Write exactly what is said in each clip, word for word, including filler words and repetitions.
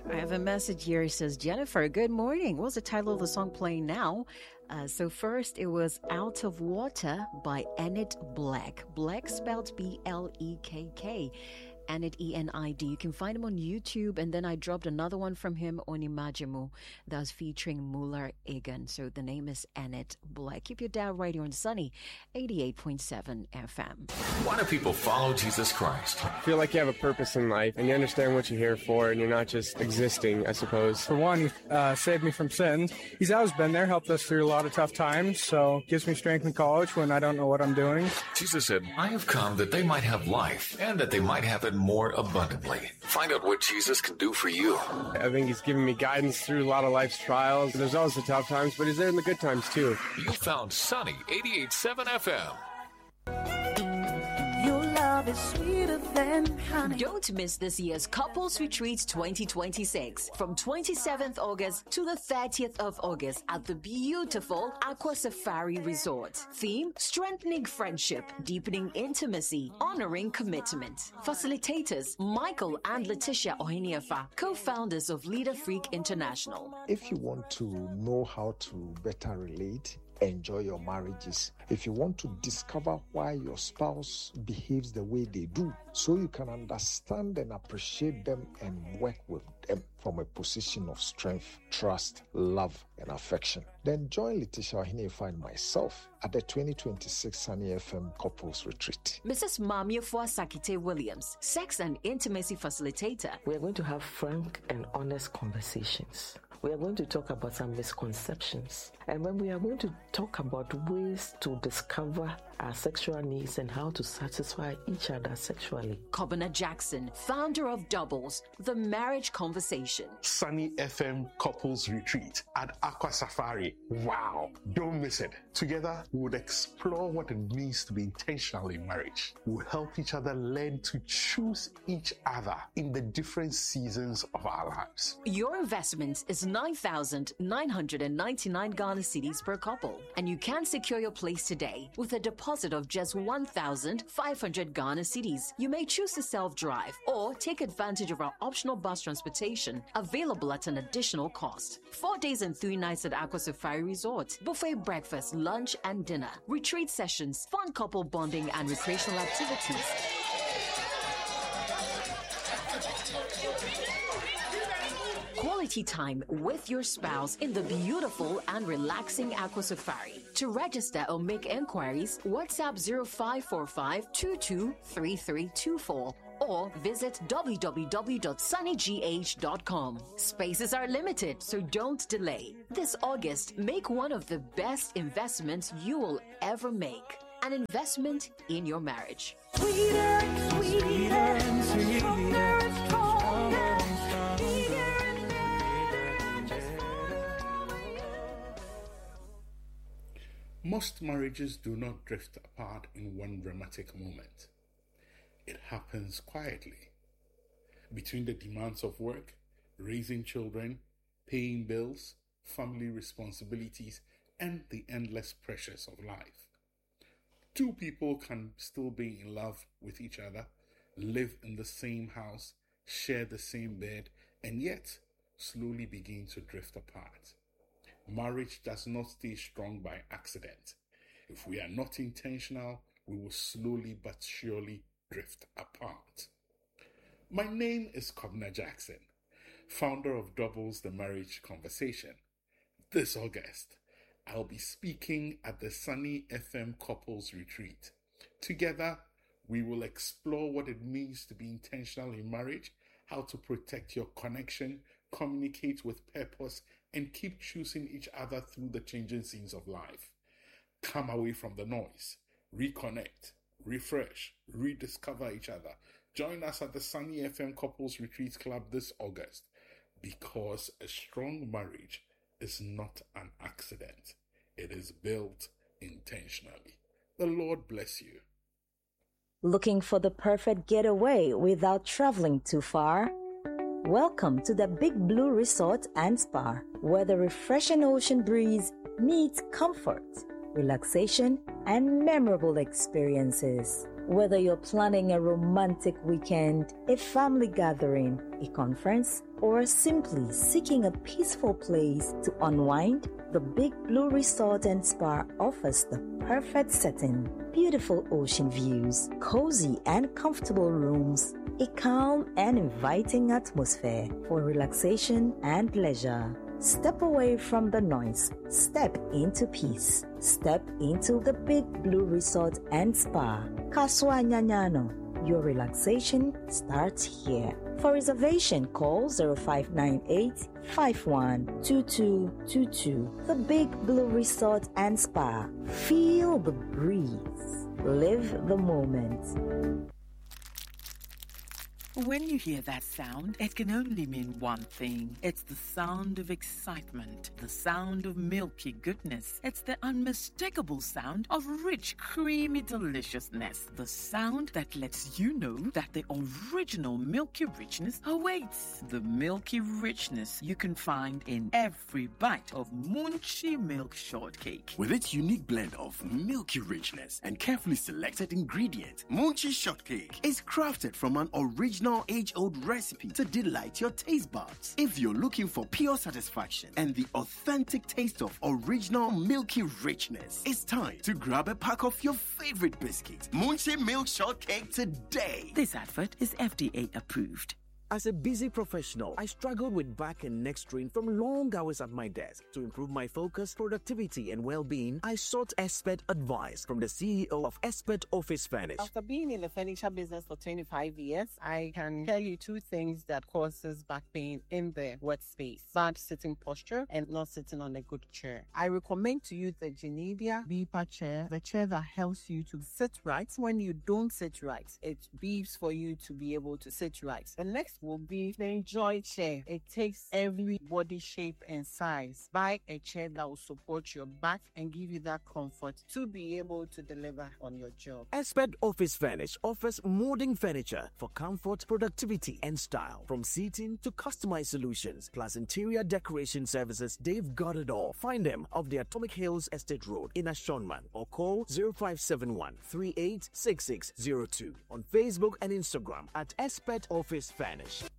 I have a message here. It says, Jennifer, good morning. What's the title of the song playing now? Uh, so first, it was Out of Water by Enid Black. Black spelled B L E K K. Enid, E N I D. You can find him on YouTube. And then I dropped another one from him on Imajimu that's featuring Muller Egan. So the name is Enid Black. Keep your dial right here on Sunny eighty-eight point seven F M. Why do people follow Jesus Christ? Feel like you have a purpose in life and you understand what you're here for and you're not just existing, I suppose. For one, he uh, saved me from sin. He's always been there, helped us through a lot of tough times, so gives me strength in college when I don't know what I'm doing. Jesus said, I have come that they might have life and that they might have it more abundantly. Find out what Jesus can do for you. I think he's given me guidance through a lot of life's trials. There's always the tough times, but he's there in the good times too. You found Sunny eighty-eight point seven F M. Your love is sweeter than honey. Don't miss this year's Couples Retreat twenty twenty-six from twenty-seventh August to the thirtieth of August at the beautiful Aqua Safari Resort. Theme: strengthening friendship, deepening intimacy, honoring commitment. Facilitators: Michael and Letitia Ohiniafa, co-founders of Leader Freak International. If you want to know how to better relate, enjoy your marriages, if you want to discover why your spouse behaves the way they do, so you can understand and appreciate them and work with them from a position of strength, trust, love, and affection, then join Letitia Ohiniafa and myself at the twenty twenty-six Sunny F M Couples Retreat. Missus Mamiafua Sakite Williams, sex and intimacy facilitator. We are going to have frank and honest conversations. We are going to talk about some misconceptions. And then we are going to talk about ways to discover our sexual needs and how to satisfy each other sexually. Kobina Jackson, founder of Doubles, The Marriage Conversation. Sunny F M Couples Retreat at Aqua Safari. Wow, don't miss it. Together, we would explore what it means to be intentional in marriage. We'll help each other learn to choose each other in the different seasons of our lives. Your investment is nine thousand nine hundred ninety-nine Ghana cedis per couple, and you can secure your place today with a deposit of just one thousand five hundred Ghana cedis. You may choose to self-drive or take advantage of our optional bus transportation available at an additional cost. Four days and three nights at Aqua Safari Resort. Buffet breakfast, lunch, and dinner. Retreat sessions, fun couple bonding, and recreational activities. Quality time with your spouse in the beautiful and relaxing Aqua Safari. To register or make enquiries, WhatsApp zero five four five two two three three two four or visit w w w dot sunny g h dot com. Spaces are limited, so don't delay. This August, make one of the best investments you will ever make. An investment in your marriage. Sweeter and sweeter and stronger and stronger. Most marriages do not drift apart in one dramatic moment. It happens quietly. Between the demands of work, raising children, paying bills, family responsibilities, and the endless pressures of life. Two people can still be in love with each other, live in the same house, share the same bed, and yet slowly begin to drift apart. Marriage does not stay strong by accident. If we are not intentional, we will slowly but surely drift apart. My name is Kobina Jackson, founder of Doubles The Marriage Conversation. This August, I'll be speaking at the Sunny F M Couples Retreat. Together, we will explore what it means to be intentional in marriage, how to protect your connection, communicate with purpose, and keep choosing each other through the changing scenes of life. Come away from the noise, reconnect, refresh, rediscover each other. Join us at the Sunny F M Couples Retreat Club this August, because a strong marriage is not an accident. It is built intentionally. The Lord bless you. Looking for the perfect getaway without traveling too far? Welcome to the Big Blue Resort and Spa, where the refreshing ocean breeze meets comfort, relaxation, and memorable experiences. Whether you're planning a romantic weekend, a family gathering, a conference, or simply seeking a peaceful place to unwind, the Big Blue Resort and Spa offers the perfect setting. Beautiful ocean views, cozy and comfortable rooms, a calm and inviting atmosphere for relaxation and leisure. Step away from the noise. Step into peace. Step into the Big Blue Resort and Spa. Kaswa Nyanyano. Your relaxation starts here. For reservation, call zero five nine eight, five one two two two two. The Big Blue Resort and Spa. Feel the breeze. Live the moment. When you hear that sound, it can only mean one thing. It's the sound of excitement, the sound of milky goodness. It's the unmistakable sound of rich, creamy deliciousness. The sound that lets you know that the original milky richness awaits. The milky richness you can find in every bite of Munchie Milk Shortcake. With its unique blend of milky richness and carefully selected ingredients, Munchie Shortcake is crafted from an original age-old recipe to delight your taste buds. If you're looking for pure satisfaction and the authentic taste of original milky richness, it's time to grab a pack of your favorite biscuits, Munchie Milk Shortcake, today. This advert is F D A approved. As a busy professional, I struggled with back and neck strain from long hours at my desk. To improve my focus, productivity, and well-being, I sought expert advice from the C E O of Expert Office Furnish. After being in the furniture business for twenty-five years, I can tell you two things that causes back pain in the workspace: bad sitting posture and not sitting on a good chair. I recommend to you the Genevia Beeper chair, the chair that helps you to sit right. When you don't sit right, it beeps for you to be able to sit right. The next will be the Enjoy chair. It takes every body shape and size. Buy a chair that will support your back and give you that comfort to be able to deliver on your job. Expert Office Furnish offers molding furniture for comfort, productivity, and style. From seating to customized solutions, plus interior decoration services, they've got it all. Find them off the Atomic Hills Estate Road in Ashonman or call zero five seven one, three eight six six zero two on Facebook and Instagram at Expert Office Furnish.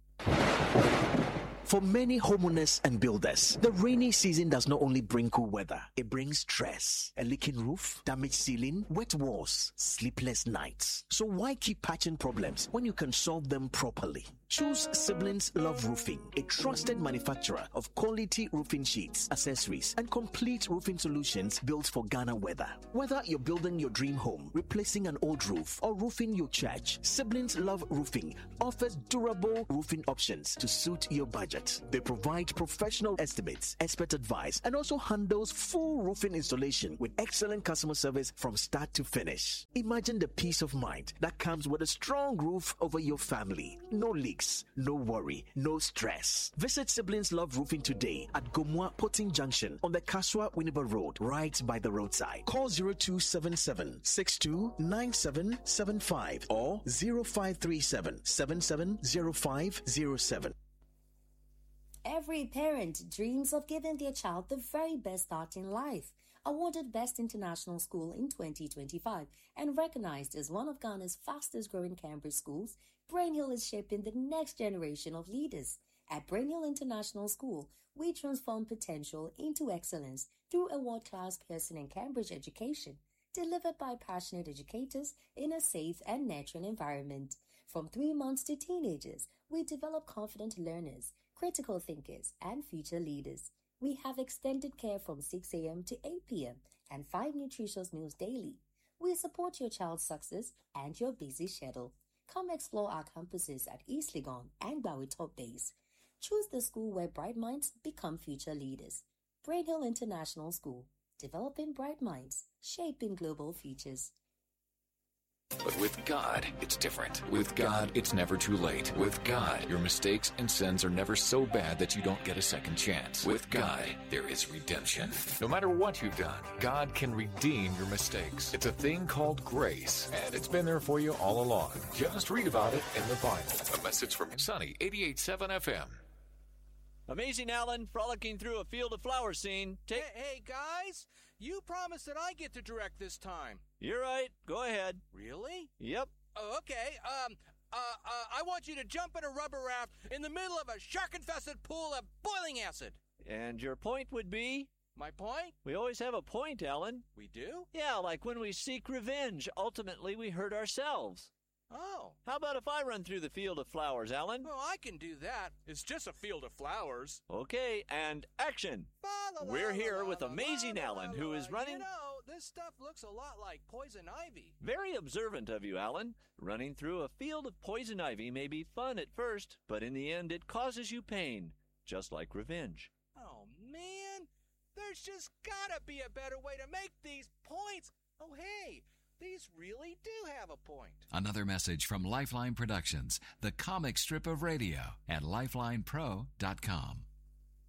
For many homeowners and builders, the rainy season does not only bring cool weather, it brings stress. A leaking roof, damaged ceiling, wet walls, sleepless nights. So why keep patching problems when you can solve them properly? Choose Siblings Love Roofing, a trusted manufacturer of quality roofing sheets, accessories, and complete roofing solutions built for Ghana weather. Whether you're building your dream home, replacing an old roof, or roofing your church, Siblings Love Roofing offers durable roofing options to suit your budget. They provide professional estimates, expert advice, and also handles full roofing installation with excellent customer service from start to finish. Imagine the peace of mind that comes with a strong roof over your family. No leaks. No worry, no stress. Visit Siblings Love Roofing today at Gomwa Potting Junction on the Kaswa Winneba Road, right by the roadside. Call zero two seven seven, six two nine seven seven five or zero five three seven, seven seven zero five zero seven. Every parent dreams of giving their child the very best start in life. Awarded Best International School in twenty twenty-five and recognized as one of Ghana's fastest growing Cambridge schools, Brainhill is shaping the next generation of leaders. At Brainhill International School, we transform potential into excellence through a world-class Pearson and Cambridge education, delivered by passionate educators in a safe and nurturing environment. From three months to teenagers, we develop confident learners, critical thinkers, and future leaders. We have extended care from six a.m. to eight p.m. and five nutritious meals daily. We support your child's success and your busy schedule. Come explore our campuses at East Legon and Bowie Top Days. Choose the school where bright minds become future leaders. Brainhill International School, developing bright minds, shaping global futures. But with God, it's different. With God, it's never too late. With God, your mistakes and sins are never so bad that you don't get a second chance. With God, there is redemption. No matter what you've done, God can redeem your mistakes. It's a thing called grace, and it's been there for you all along. Just read about it in the Bible. A message from Sunny eighty-eight point seven F M. Amazing Alan, frolicking through a field of flowers scene. Take- hey, hey, guys, you promised that I get to direct this time. You're right. Go ahead. Really? Yep. Oh, okay. Um, uh, uh, I want you to jump in a rubber raft in the middle of a shark-infested pool of boiling acid. And your point would be? My point? We always have a point, Alan. We do? Yeah, like when we seek revenge, ultimately we hurt ourselves. Oh. How about if I run through the field of flowers, Alan? Well, I can do that. It's just a field of flowers. Okay, and action. We're here with Amazing Alan, who is running... You know, this stuff looks a lot like poison ivy. Very observant of you, Alan. Running through a field of poison ivy may be fun at first, but in the end it causes you pain, just like revenge. Oh, man. There's just gotta be a better way to make these points. Oh, hey, these really do have a point. Another message from Lifeline Productions, the comic strip of radio, at lifeline pro dot com.